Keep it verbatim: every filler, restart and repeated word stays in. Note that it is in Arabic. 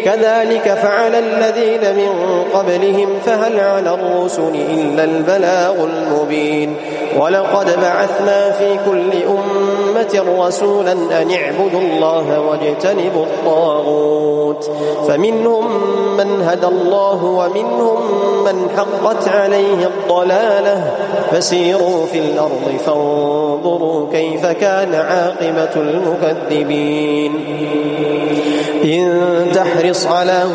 كذلك فعل الذين من قبلهم فهل على الرسل إلا البلاغ المبين ولقد بعثنا في كل أمة رسولا أن اعبدوا الله واجتنبوا الطاغوت فمنهم من هدى الله ومنهم من حقت عليه الضلالة فسيروا في الأرض فانظروا كيف كان عاقبة المكذبين إن تحرص على